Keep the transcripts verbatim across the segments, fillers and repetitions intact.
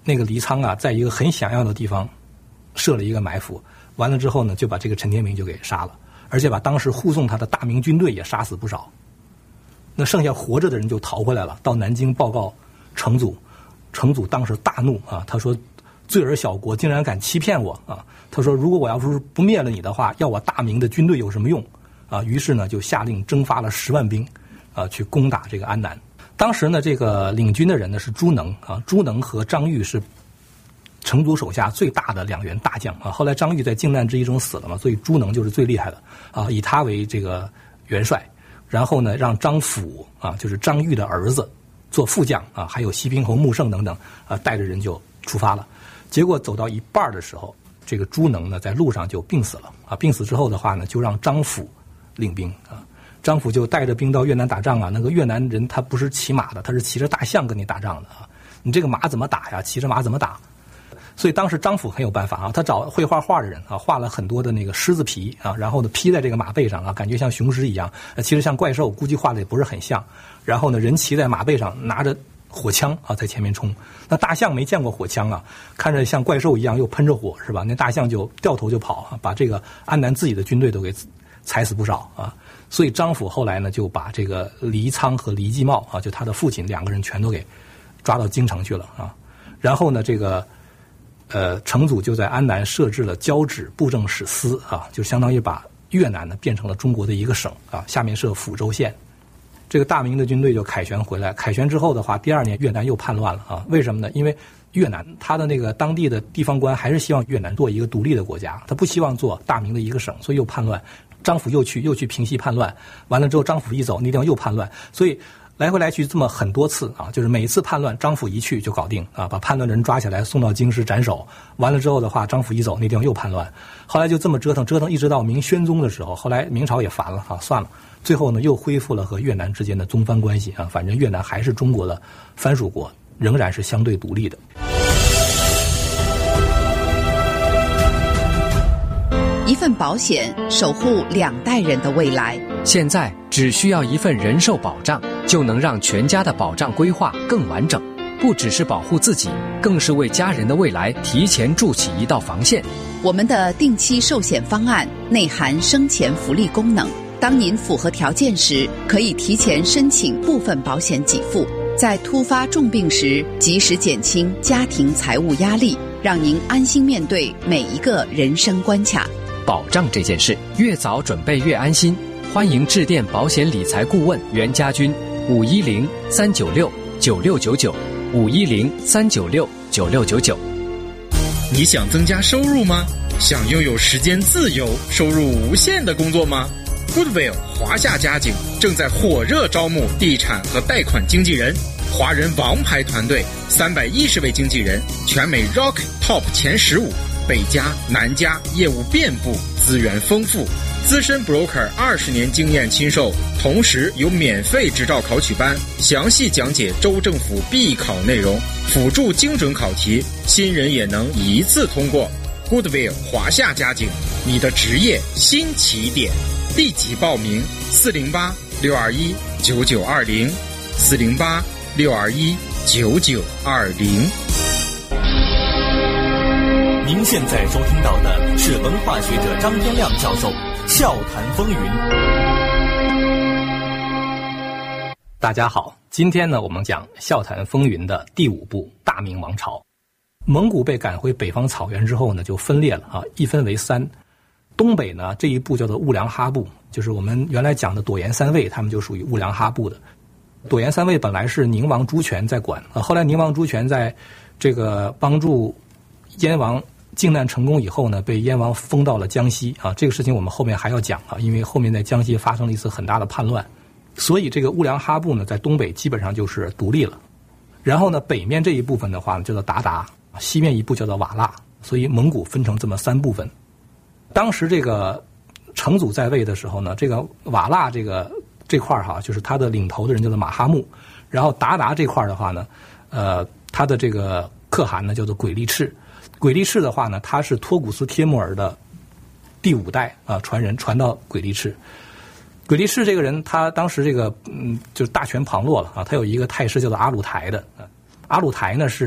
那个黎苍啊，在一个很险要的地方设了一个埋伏，完了之后呢，就把这个陈天明就给杀了，而且把当时护送他的大明军队也杀死不少。那剩下活着的人就逃回来了，到南京报告成祖。成祖当时大怒啊，他说：“罪而小国，竟然敢欺骗我啊！”他说：“如果我要是不灭了你的话，要我大明的军队有什么用啊？”于是呢，就下令征发了十万兵啊，去攻打这个安南。当时呢，这个领军的人呢是朱能啊，朱能和张玉是成祖手下最大的两员大将啊。后来张玉在靖难之役中死了嘛，所以朱能就是最厉害的啊，以他为这个元帅。然后呢，让张辅啊，就是张玉的儿子做副将啊，还有西平侯穆胜等等啊，带着人就出发了。结果走到一半的时候，这个朱能呢在路上就病死了啊。病死之后的话呢，就让张辅领兵啊。张辅就带着兵到越南打仗啊。那个越南人他不是骑马的，他是骑着大象跟你打仗的啊。你这个马怎么打呀？骑着马怎么打？所以当时张辅很有办法啊，他找会画画的人啊，画了很多的那个狮子皮啊，然后呢披在这个马背上啊，感觉像雄狮一样，其实像怪兽，估计画的也不是很像。然后呢，人骑在马背上，拿着火枪啊，在前面冲。那大象没见过火枪啊，看着像怪兽一样，又喷着火，是吧？那大象就掉头就跑啊，把这个安南自己的军队都给踩死不少啊。所以张辅后来呢，就把这个黎苍和黎继茂啊，就他的父亲两个人全都给抓到京城去了啊。然后呢，这个。呃，成祖就在安南设置了交趾布政使司啊，就相当于把越南呢变成了中国的一个省啊，下面设抚州县。这个大明的军队就凯旋回来，凯旋之后的话，第二年越南又叛乱了啊。为什么呢？因为越南他的那个当地的地方官还是希望越南做一个独立的国家，他不希望做大明的一个省，所以又叛乱。张辅又去又去平息叛乱，完了之后张辅一走，那地方又叛乱，所以。来回来去这么很多次啊，就是每一次叛乱，张辅一去就搞定啊，把叛乱的人抓起来送到京师斩首。完了之后的话，张辅一走，那地方又叛乱。后来就这么折腾折腾，一直到明宣宗的时候，后来明朝也烦了啊，算了，最后呢又恢复了和越南之间的宗藩关系啊，反正越南还是中国的藩属国，仍然是相对独立的。 一份保险守护两代人的未来。 现在只需要一份人寿保障，就能让全家的保障规划更完整。不只是保护自己，更是为家人的未来提前筑起一道防线。 我们的定期寿险方案内含生前福利功能，当您符合条件时，可以提前申请部分保险给付，在突发重病时及时减轻家庭财务压力，让您安心面对每一个人生关卡。 保障这件事，越早准备越安心。欢迎致电保险理财顾问袁家军，五一零三九六九六九九，五一零三九六九六九九。 你想增加收入吗？想拥有时间自由、收入无限的工作吗？ Goodwill 华夏家景正在火热招募地产和贷款经纪人，华人王牌团队，三百一十位经纪人，全美 Rock Top 前十五。北加南加，业务遍布，资源丰富，资深 broker 二十年经验亲授，同时有免费执照考取班，详细讲解州政府必考内容，辅助精准考题，新人也能一次通过。Goodwill 华夏家景，你的职业新起点，立即报名：四零八六二一九九二零，四零八六二一九九二零。 您现在收听到的是文化学者张天亮教授笑谈风云。 大家好，今天呢我们讲笑谈风云的第五部大明王朝。蒙古被赶回北方草原之后呢，就分裂了啊，一分为三。东北呢这一部叫做兀良哈部，就是我们原来讲的朵颜三尉，他们就属于兀良哈部的。朵颜三尉本来是宁王朱权在管啊，后来宁王朱权在这个帮助燕王靖难成功以后呢，被燕王封到了江西啊，这个事情我们后面还要讲啊，因为后面在江西发生了一次很大的叛乱，所以这个兀良哈部呢，在东北基本上就是独立了。然后呢，北面这一部分的话呢，叫做鞑靼，西面一部叫做瓦剌，所以蒙古分成这么三部分。当时这个成祖在位的时候呢，这个瓦剌这个这块哈，就是他的领头的人叫做马哈木，然后鞑靼这块的话呢，呃，他的这个可汗呢叫做鬼力赤。鬼力赤的话呢，他是托古斯帖木儿的第五代啊传人，传到鬼力赤。鬼力赤这个人，他当时这个嗯，就是大权旁落了啊。他有一个太师叫做阿鲁台的，阿鲁台呢是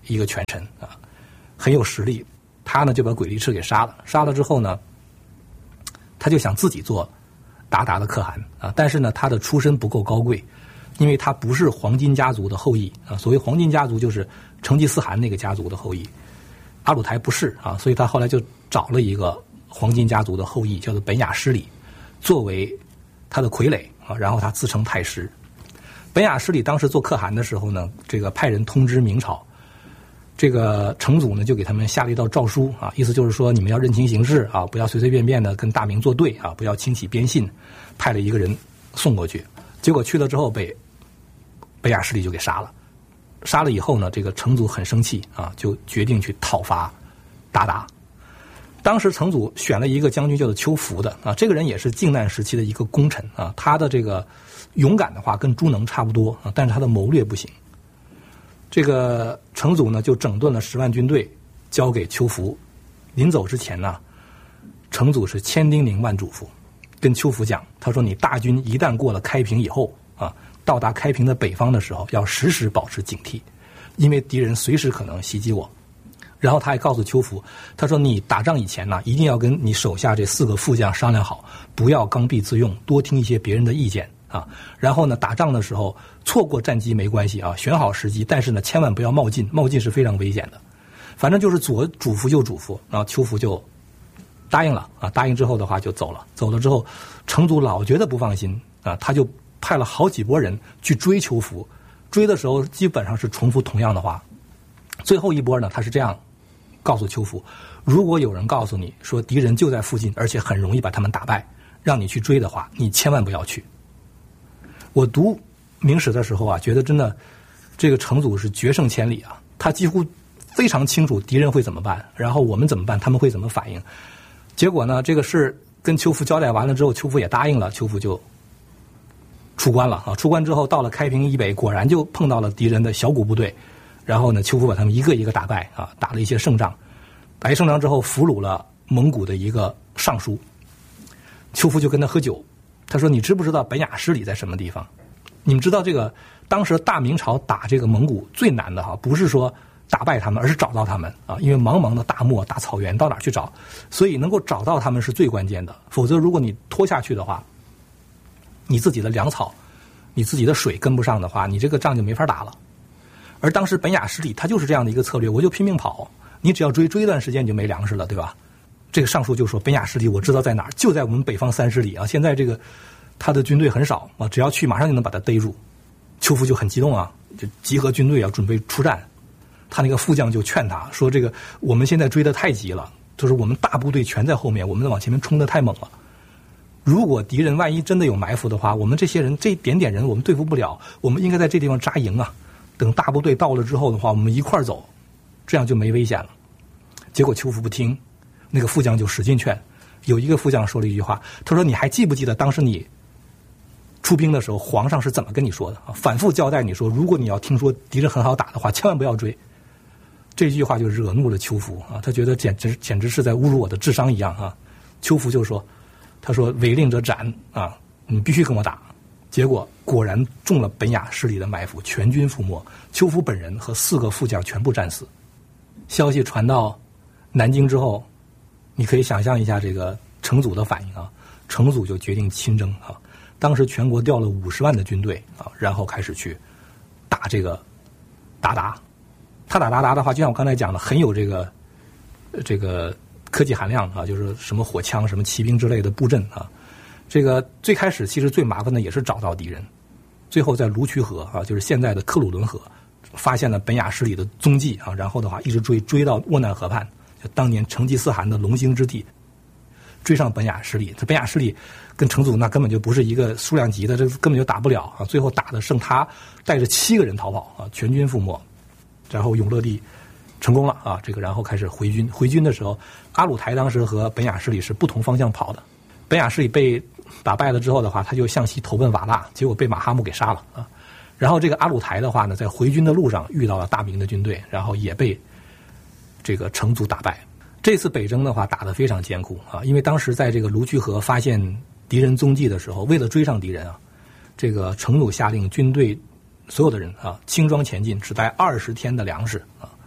一个权臣啊，很有实力。他呢就把鬼力赤给杀了，杀了之后呢，他就想自己做鞑靼的可汗啊，但是呢他的出身不够高贵，因为他不是黄巾家族的后裔啊。所谓黄巾家族就是成吉思汗那个家族的后裔，阿鲁台不是啊，所以他后来就找了一个黄巾家族的后裔，叫做本雅失里，作为他的傀儡啊，然后他自称太师。本雅失里当时做可汗的时候呢，这个派人通知明朝。这个成祖呢，就给他们下了一道诏书啊，意思就是说，你们要认清形势啊，不要随随便便的跟大明作对啊，不要轻启边信。派了一个人送过去，结果去了之后被本雅失里就给杀了。杀了以后呢，这个成祖很生气啊，就决定去讨伐鞑靼。当时成祖选了一个将军叫做邱福的啊，这个人也是靖难时期的一个功臣啊，他的这个勇敢的话跟朱能差不多啊，但是他的谋略不行。这个成祖呢就整顿了十万军队，交给邱福。临走之前呢，成祖是千叮咛万嘱咐，跟邱福讲，他说你大军一旦过了开平以后啊，到达开平的北方的时候，要时时保持警惕，因为敌人随时可能袭击我。然后他还告诉邱福，他说你打仗以前呢，一定要跟你手下这四个副将商量好，不要刚愎自用，多听一些别人的意见。啊，然后呢，打仗的时候错过战机没关系啊，选好时机，但是呢，千万不要冒进，冒进是非常危险的。反正就是左嘱咐右嘱咐，然后邱福就答应了啊，答应之后的话就走了。走了之后，成祖老觉得不放心啊，他就派了好几拨人去追邱福，追的时候基本上是重复同样的话。最后一波呢，他是这样告诉邱福：如果有人告诉你说敌人就在附近，而且很容易把他们打败，让你去追的话，你千万不要去。我读明史的时候啊，觉得真的这个成祖是决胜千里啊，他几乎非常清楚敌人会怎么办，然后我们怎么办，他们会怎么反应。结果呢，这个事跟邱福交代完了之后，邱福也答应了，邱福就出关了啊。出关之后到了开平以北，果然就碰到了敌人的小股部队，然后呢，邱福把他们一个一个打败啊，打了一些胜仗。打一胜仗之后，俘虏了蒙古的一个尚书，邱福就跟他喝酒。他说：“你知不知道本雅失里在什么地方？你们知道这个当时大明朝打这个蒙古最难的哈，不是说打败他们，而是找到他们啊！因为茫茫的大漠、大草原，到哪儿去找？所以能够找到他们是最关键的。否则，如果你拖下去的话，你自己的粮草、你自己的水跟不上的话，你这个仗就没法打了。而当时本雅失里他就是这样的一个策略，我就拼命跑，你只要追追一段时间，你就没粮食了，对吧？”这个尚书就说：“本雅失里我知道在哪儿，就在我们北方三十里啊！现在这个他的军队很少啊，只要去马上就能把他逮住。”邱福就很激动啊，就集合军队啊，准备出战。他那个副将就劝他说：“这个我们现在追得太急了，就是我们大部队全在后面，我们往前面冲得太猛了。如果敌人万一真的有埋伏的话，我们这些人这一点点人我们对付不了，我们应该在这地方扎营啊。等大部队到了之后的话，我们一块儿走，这样就没危险了。”结果邱福不听。那个副将就使劲劝，有一个副将说了一句话，他说：“你还记不记得当时你出兵的时候，皇上是怎么跟你说的啊？反复交代你说，如果你要听说敌人很好打的话，千万不要追。”这句话就惹怒了邱福啊，他觉得简直简直是在侮辱我的智商一样啊。邱福就说：“他说违令者斩啊，你必须跟我打。”结果果然中了本雅失里的埋伏，全军覆没，邱福本人和四个副将全部战死。消息传到南京之后，你可以想象一下这个成祖的反应啊，成祖就决定亲征啊。当时全国调了五十万的军队啊，然后开始去打这个鞑靼。他打鞑靼的话，就像我刚才讲的，很有这个这个科技含量啊，就是什么火枪、什么骑兵之类的布阵啊。这个最开始其实最麻烦的也是找到敌人，最后在卢渠河啊，就是现在的克鲁伦河，发现了本雅失里的踪迹啊，然后的话一直追追到沃难河畔。就当年成吉思汗的龙兴之地，追上本雅失里。这本雅失里跟成祖那根本就不是一个数量级的，这根本就打不了啊！最后打的剩他带着七个人逃跑啊，全军覆没。然后永乐帝成功了啊，这个然后开始回军。回军的时候，阿鲁台当时和本雅失里是不同方向跑的。本雅失里被打败了之后的话，他就向西投奔瓦剌，结果被马哈木给杀了啊。然后这个阿鲁台的话呢，在回军的路上遇到了大明的军队，然后也被这个成祖打败。这次北征的话打得非常艰苦啊，因为当时在这个卢渠河发现敌人踪迹的时候，为了追上敌人啊，这个成祖下令军队所有的人啊轻装前进，只带二十天的粮食啊，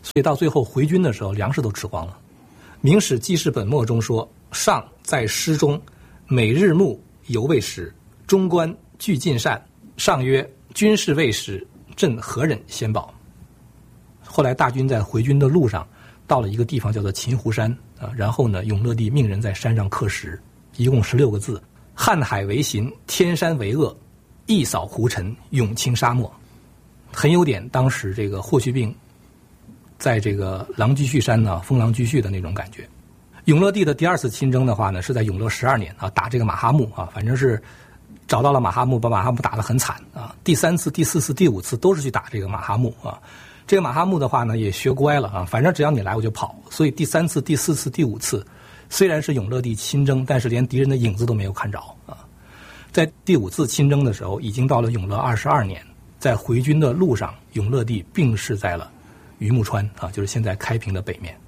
所以到最后回军的时候，粮食都吃光了。明史记事本末中说：“上在师中，每日沐犹未食，中官俱尽膳。上曰：军事未食，朕何忍先饱？”后来大军在回军的路上，到了一个地方叫做秦湖山啊，然后呢，永乐帝命人在山上刻石，一共十六个字：“瀚海为行，天山为恶，一扫胡尘，永清沙漠。”很有点当时这个霍去病在这个狼居胥山呢封狼居胥的那种感觉。永乐帝的第二次亲征的话呢，是在永乐十二年啊，打这个马哈木啊，反正是找到了马哈木，把马哈木打得很惨啊。第三次、第四次、第五次都是去打这个马哈木啊。这个马哈木的话呢，也学乖了啊，反正只要你来我就跑。所以第三次、第四次、第五次，虽然是永乐帝亲征，但是连敌人的影子都没有看着啊。在第五次亲征的时候，已经到了永乐二十二年。在回军的路上，永乐帝病逝在了榆木川啊，就是现在开平的北面。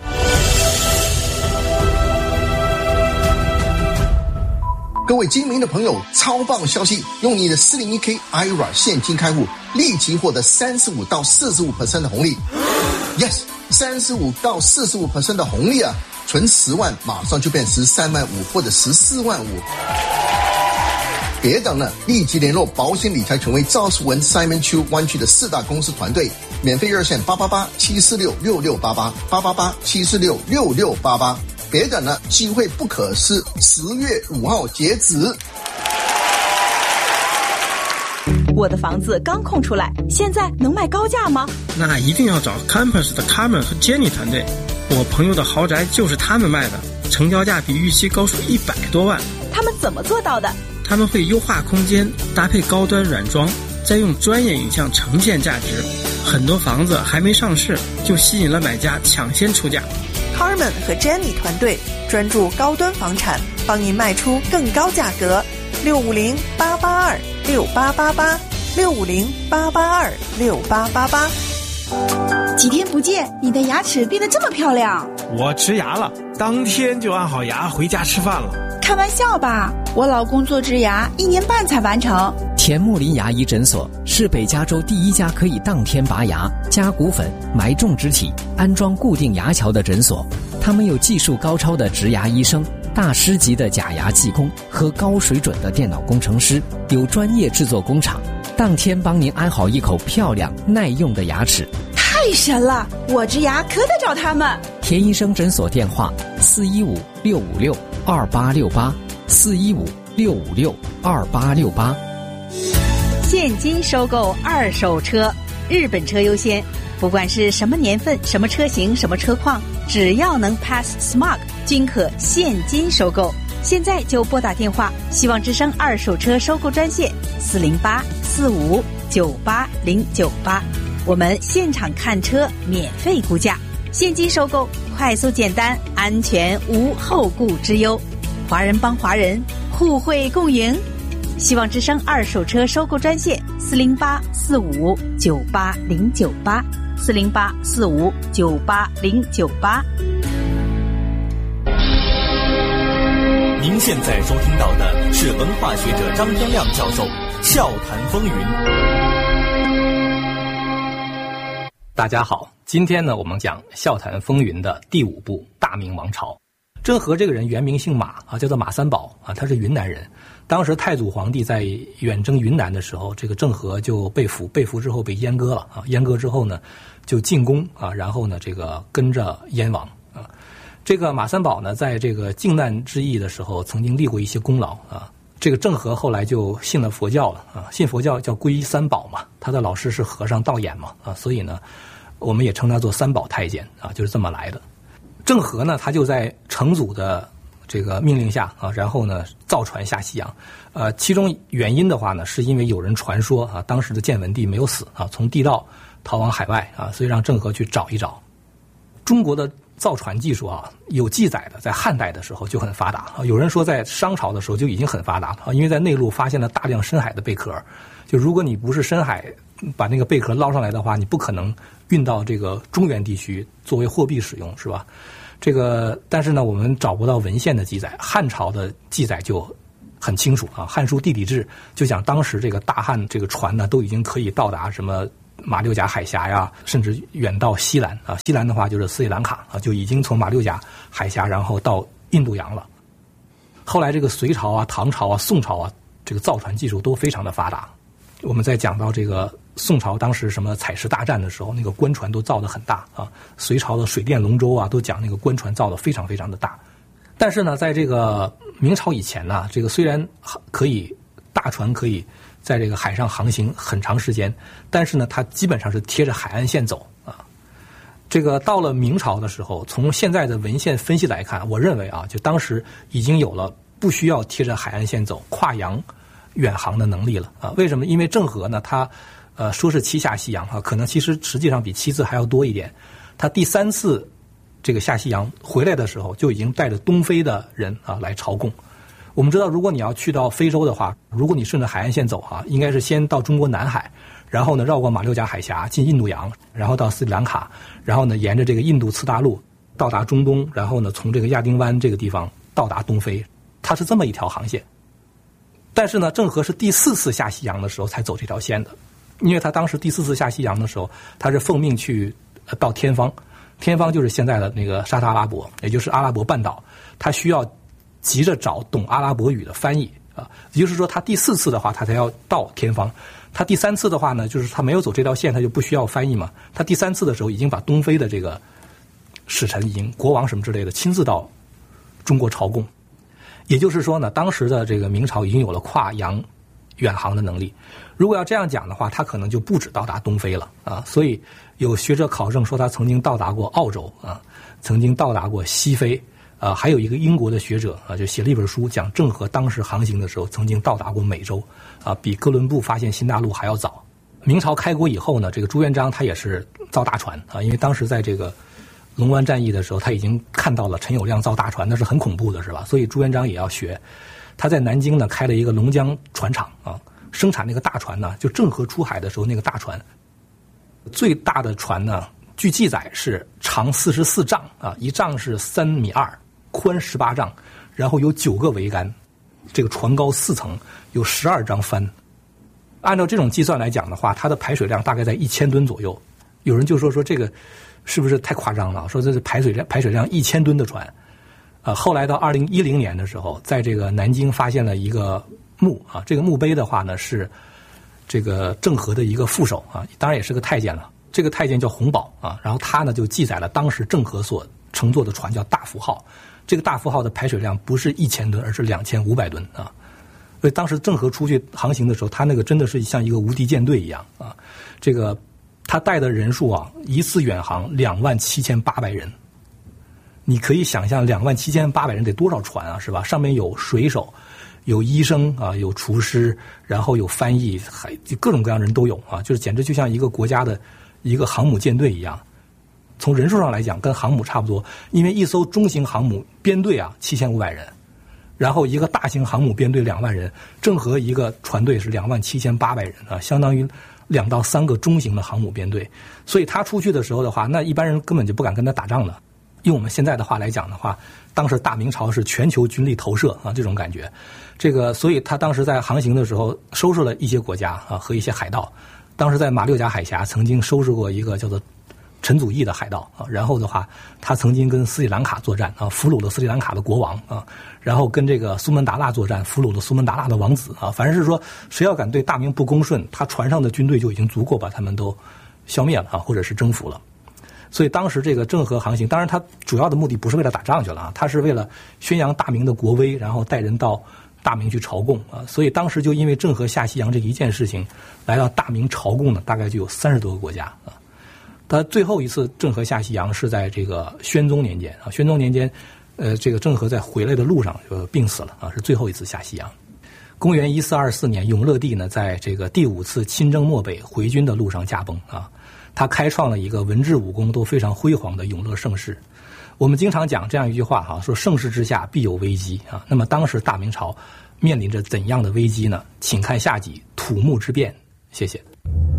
各位精明的朋友，超棒消息！用你的四零一 K I R A 现金开户，立即获得三十五到四十五 percent 的红利。Yes， 三十五到四十五 percent 的红利啊！存十万，马上就变十三万五或者十四万五。别等了，立即联络保险理财权威赵树文 Simon Chu 湾区的四大公司团队，免费热线八八八七四六六六八八八八八七四六六六八八。别等了，机会不可失，十月五号截止。 我的房子刚空出来，现在能卖高价吗？ 那一定要找 Campus 的 Carmen 和 Jenny 团队，我朋友的豪宅就是他们卖的，成交价比预期高出一百多万。 他们怎么做到的？ 他们会优化空间，搭配高端软装，再用专业影像呈现价值。很多房子还没上市，就吸引了买家抢先出价。 Carmen 和 Jenny 团队专注高端房产，帮您卖出更高价格。六五零八八二六八八八，六五零八八二六八八八。 几天不见，你的牙齿变得这么漂亮。 我植牙了，当天就安好牙回家吃饭了。 开玩笑吧，我老公做植牙一年半才完成。 田木林牙医诊所是北加州第一家可以当天拔牙、加骨粉、埋种植体、安装固定牙桥的诊所。他们有技术高超的植牙医生、大师级的假牙技工和高水准的电脑工程师，有专业制作工厂，当天帮您安好一口漂亮耐用的牙齿。 太神了，我植牙可得找他们。 田医生诊所电话：四一五六五六二八六八，四一五六五六二八六八。 现金收购二手车，日本车优先，不管是什么年份、什么车型、什么车况，只要能 pass smog， 均可现金收购。现在就拨打电话，希望之声二手车收购专线四零八四五九八零九八。我们现场看车，免费估价，现金收购，快速简单，安全无后顾之忧。华人帮华人，互惠共赢。希望之声二手车收购专线四零八四五九八零九八，四零八四五九八零九八。 您现在收听到的是文化学者张天亮教授笑谈风云。 大家好，今天呢我们讲笑谈风云的第五部大明王朝。郑和这个人原名姓马啊，叫做马三宝啊，他是云南人。当时太祖皇帝在远征云南的时候，这个郑和就被俘，被俘之后被阉割了啊，阉割之后呢就进宫啊，然后呢这个跟着燕王啊。这个马三宝呢，在这个靖难之役的时候曾经立过一些功劳啊。这个郑和后来就信了佛教了啊，信佛教叫皈依三宝嘛，他的老师是和尚道衍嘛啊，所以呢我们也称他做三宝太监啊，就是这么来的。郑和呢，他就在成祖的这个命令下啊，然后呢造船下西洋，呃，其中原因的话呢，是因为有人传说啊，当时的建文帝没有死啊，从地道逃往海外啊，所以让郑和去找一找。中国的造船技术啊，有记载的，在汉代的时候就很发达啊，有人说在商朝的时候就已经很发达了啊，因为在内陆发现了大量深海的贝壳，就如果你不是深海把那个贝壳捞上来的话，你不可能运到这个中原地区作为货币使用，是吧？这个，但是呢，我们找不到文献的记载。汉朝的记载就很清楚啊，《汉书地理志》就讲当时这个大汉这个船呢，都已经可以到达什么马六甲海峡呀，甚至远到西兰啊。西兰的话就是斯里兰卡啊，就已经从马六甲海峡然后到印度洋了。后来这个隋朝啊、唐朝啊、宋朝啊，这个造船技术都非常的发达。我们在讲到这个宋朝当时什么采石大战的时候，那个官船都造得很大啊。隋朝的水电龙舟啊，都讲那个官船造得非常非常的大。但是呢，在这个明朝以前呢，这个虽然可以大船可以在这个海上航行很长时间，但是呢，它基本上是贴着海岸线走啊。这个到了明朝的时候，从现在的文献分析来看，我认为啊，就当时已经有了不需要贴着海岸线走，跨洋远航的能力了啊。为什么？因为郑和呢，他呃说是七下西洋啊，可能其实实际上比七次还要多一点。他第三次这个下西洋回来的时候，就已经带着东非的人啊来朝贡。我们知道，如果你要去到非洲的话，如果你顺着海岸线走啊，应该是先到中国南海，然后呢绕过马六甲海峡进印度洋，然后到斯里兰卡，然后呢沿着这个印度次大陆到达中东，然后呢从这个亚丁湾这个地方到达东非，它是这么一条航线。但是呢，郑和是第四次下西洋的时候才走这条线的，因为他当时第四次下西洋的时候，他是奉命去到天方，天方就是现在的那个沙特阿拉伯，也就是阿拉伯半岛，他需要急着找懂阿拉伯语的翻译啊，也就是说，他第四次的话，他才要到天方。他第三次的话呢，就是他没有走这条线，他就不需要翻译嘛。他第三次的时候，已经把东非的这个使臣、已经国王什么之类的亲自到中国朝贡。也就是说呢，当时的这个明朝已经有了跨洋远航的能力。如果要这样讲的话，他可能就不止到达东非了啊。所以有学者考证说，他曾经到达过澳洲啊，曾经到达过西非。啊，还有一个英国的学者啊，就写了一本书，讲郑和当时航行的时候，曾经到达过美洲，啊，比哥伦布发现新大陆还要早。明朝开国以后呢，这个朱元璋他也是造大船啊，因为当时在这个龙湾战役的时候，他已经看到了陈友谅造大船，那是很恐怖的，是吧？所以朱元璋也要学。他在南京呢开了一个龙江船厂啊，生产那个大船呢，就郑和出海的时候那个大船，最大的船呢，据记载是长四十四丈啊，一丈是三米二。宽十八丈，然后有九个桅杆，这个船高四层，有十二张帆。按照这种计算来讲的话，它的排水量大概在一千吨左右。有人就说说这个是不是太夸张了？说这是排水量排水量一千吨的船。呃，后来到二零一零年的时候，在这个南京发现了一个墓啊，这个墓碑的话呢是这个郑和的一个副手啊，当然也是个太监了。这个太监叫洪宝啊，然后他呢就记载了当时郑和所乘坐的船叫大福号。这个大福号的排水量不是一千吨，而是两千五百吨啊！所以当时郑和出去航行的时候，他那个真的是像一个无敌舰队一样啊！这个他带的人数啊，一次远航两万七千八百人。你可以想象两万七千八百人得多少船啊，是吧？上面有水手，有医生啊，有厨师，然后有翻译，还各种各样人都有啊！就是简直就像一个国家的一个航母舰队一样。从人数上来讲，跟航母差不多，因为一艘中型航母编队啊七千五百人，然后一个大型航母编队两万人，郑和一个船队是两万七千八百人啊，相当于两到三个中型的航母编队。所以他出去的时候的话，那一般人根本就不敢跟他打仗的。用我们现在的话来讲的话，当时大明朝是全球军力投射啊，这种感觉。这个，所以他当时在航行的时候收拾了一些国家啊和一些海盗。当时在马六甲海峡曾经收拾过一个叫做陈祖义的海盗啊，然后的话，他曾经跟斯里兰卡作战啊，俘虏了斯里兰卡的国王啊，然后跟这个苏门答腊作战，俘虏了苏门答腊的王子啊，反正是说，谁要敢对大明不恭顺，他船上的军队就已经足够把他们都消灭了啊，或者是征服了。所以当时这个郑和航行，当然他主要的目的不是为了打仗去了啊，他是为了宣扬大明的国威，然后带人到大明去朝贡啊。所以当时就因为郑和下西洋这一件事情，来到大明朝贡呢，大概就有三十多个国家啊。他最后一次郑和下西洋是在这个宣宗年间啊，宣宗年间，呃，这个郑和在回来的路上就病死了啊，是最后一次下西洋。公元一四二四年，永乐帝呢，在这个第五次亲征漠北回军的路上驾崩啊，他开创了一个文治武功都非常辉煌的永乐盛世。我们经常讲这样一句话哈，说盛世之下必有危机啊。那么当时大明朝面临着怎样的危机呢？请看下集土木之变。谢谢。